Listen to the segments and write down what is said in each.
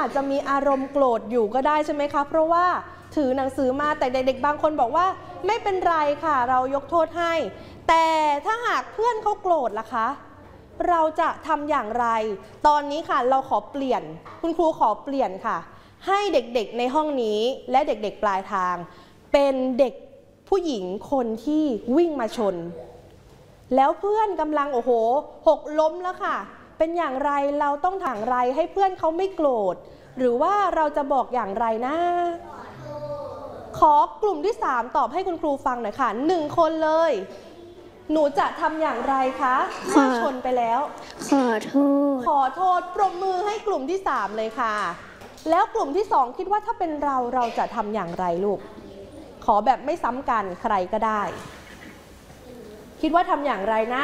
จจะมีอารมณ์โกรธอยู่ก็ได้ใช่ไหมคะเพราะว่าถือหนังสือมาแต่เด็กๆบางคนบอกว่าไม่เป็นไรค่ะเรายกโทษให้แต่ถ้าหากเพื่อนเขาโกรธล่ะคะเราจะทำอย่างไรตอนนี้ค่ะเราขอเปลี่ยนคุณครูขอเปลี่ยนค่ะให้เด็กๆในห้องนี้และเด็กๆปลายทางเป็นเด็กผู้หญิงคนที่วิ่งมาชนแล้วเพื่อนกำลังโอ้โหหกล้มแล้วค่ะเป็นอย่างไรเราต้องถามไรให้เพื่อนเขาไม่โกรธหรือว่าเราจะบอกอย่างไรนะขอกลุ่มที่3ตอบให้คุณครูฟังหน่อยค่ะ1คนเลยหนูจะทำอย่างไรคะเมื่อชนไปแล้วขอโทษปรบมือให้กลุ่มที่3เลยค่ะแล้วกลุ่มที่2คิดว่าถ้าเป็นเราจะทำอย่างไรลูกขอแบบไม่ซ้ำกันใครก็ได้คิดว่าทำอย่างไรนะ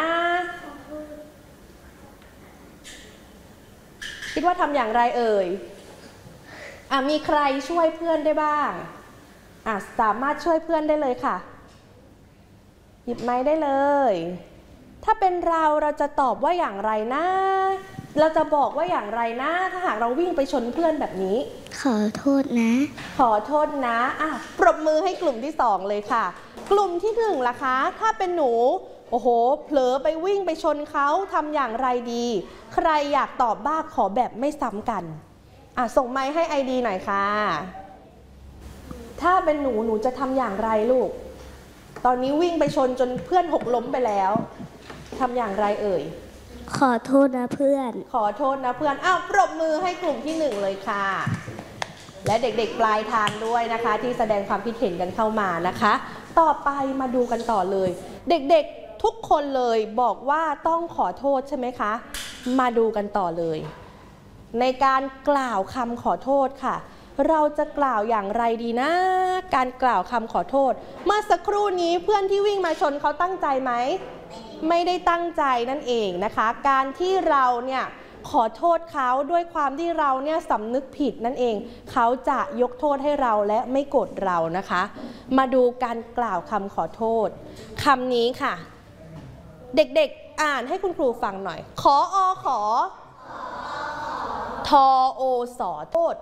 คิดว่าทำอย่างไรเอ่ยมีใครช่วยเพื่อนได้บ้างสามารถช่วยเพื่อนได้เลยค่ะหยิบไม้ได้เลยถ้าเป็นเราจะตอบว่าอย่างไรนะเราจะบอกว่าอย่างไรนะถ้าหากเราวิ่งไปชนเพื่อนแบบนี้ขอโทษนะปรบมือให้กลุ่มที่2เลยค่ะกลุ่มที่1ล่ะคะถ้าเป็นหนูโอ้โหเผลอไปวิ่งไปชนเขาทำอย่างไรดีใครอยากตอบบ้างขอแบบไม่ซ้ำกันส่งไมค์ให้ไอดีหน่อยค่ะถ้าเป็นหนูจะทำอย่างไรลูกตอนนี้วิ่งไปชนจนเพื่อนหกล้มไปแล้วทำอย่างไรเอ่ยขอโทษนะเพื่อนปรบมือให้กลุ่มที่1เลยค่ะและเด็กๆปลายทางด้วยนะคะที่แสดงความคิดเห็นกันเข้ามานะคะต่อไปมาดูกันต่อเลยเด็กๆทุกคนเลยบอกว่าต้องขอโทษใช่ไหมคะมาดูกันต่อเลยในการกล่าวคำขอโทษค่ะเราจะกล่าวอย่างไรดีนะการกล่าวคำขอโทษเมื่อสักครู่นี้เพื่อนที่วิ่งมาชนเขาตั้งใจไหมไม่ได้ตั้งใจนั่นเองนะคะการที่เราเนี่ยขอโทษเขาด้วยความที่เราเนี่ยสำนึกผิดนั่นเองเขาจะยกโทษให้เราและไม่โกรธเรานะคะมาดูการกล่าวคำขอโทษคำนี้ค่ะเด็กๆอ่านให้คุณครูฟังหน่อยขอทอโอสอโทษ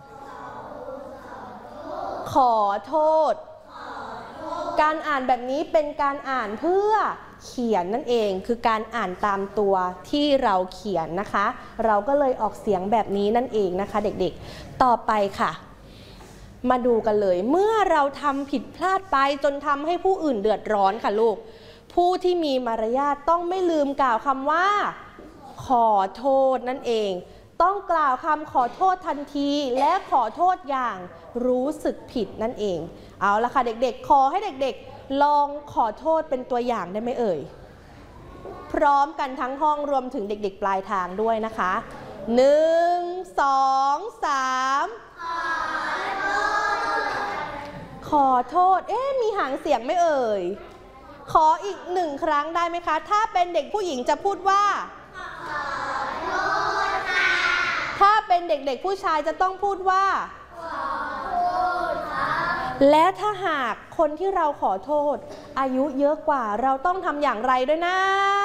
ขอโทษการอ่านแบบนี้เป็นการอ่านเพื่อเขียนนั่นเองคือการอ่านตามตัวที่เราเขียนนะคะเราก็เลยออกเสียงแบบนี้นั่นเองนะคะเด็กๆต่อไปค่ะมาดูกันเลยเมื่อเราทำผิดพลาดไปจนทำให้ผู้อื่นเดือดร้อนค่ะลูกผู้ที่มีมารยาทต้องไม่ลืมกล่าวคำว่าขอโทษนั่นเองต้องกล่าวคำขอโทษทันทีและขอโทษอย่างรู้สึกผิดนั่นเองเอาละค่ะเด็กๆขอให้เด็กๆลองขอโทษเป็นตัวอย่างได้ไหมเอ่ยพร้อมกันทั้งห้องรวมถึงเด็กๆปลายทางด้วยนะคะ1 2 3ขอโทษมีหางเสียงไหมเอ่ยขออีก1ครั้งได้ไหมคะถ้าเป็นเด็กผู้หญิงจะพูดว่าถ้าเป็นเด็กๆผู้ชายจะต้องพูดว่าและถ้าหากคนที่เราขอโทษอายุเยอะกว่าเราต้องทำอย่างไรด้วยนะ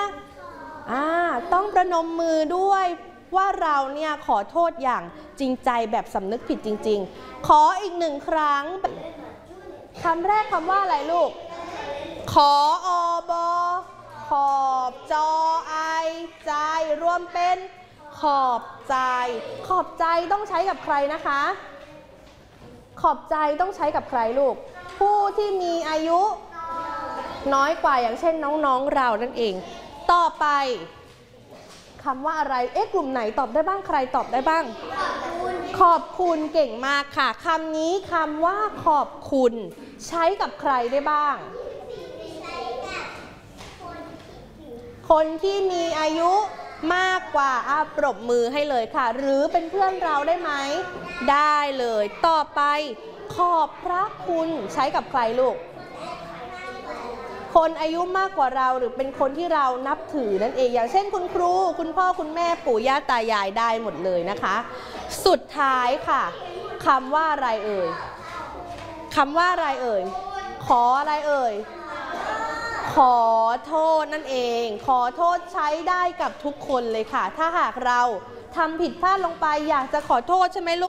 ต้องประนมมือด้วยว่าเราเนี่ยขอโทษอย่างจริงใจแบบสำนึกผิดจริงๆขออีก1ครั้งคำแรกคำว่าอะไรลูกขอบขอบจอไอใจรวมเป็นขอบใจต้องใช้กับใครนะคะขอบใจต้องใช้กับใครลูกผู้ที่มีอายุน้อยกว่าอย่างเช่นน้องๆเรานั่นเองต่อไปคำว่าอะไรกลุ่มไหนตอบได้บ้างใครตอบได้บ้างขอบคุณเก่งมากค่ะคำนี้คำว่าขอบคุณใช้กับใครได้บ้างคนที่มีอายุมากกว่าปรบมือให้เลยค่ะหรือเป็นเพื่อนเราได้ไหมได้เลยต่อไปขอบพระคุณใช้กับใครลูกคนอายุมากกว่าเราหรือเป็นคนที่เรานับถือนั่นเองอย่างเช่นคุณครูคุณพ่อคุณแม่ปู่ย่าตายายได้หมดเลยนะคะสุดท้ายค่ะคำว่าอะไรเอ่ยขออะไรเอ่ยขอโทษนั่นเองขอโทษใช้ได้กับทุกคนเลยค่ะถ้าหากเราทำผิดพลาดลงไปอยากจะขอโทษใช่ไหมลูก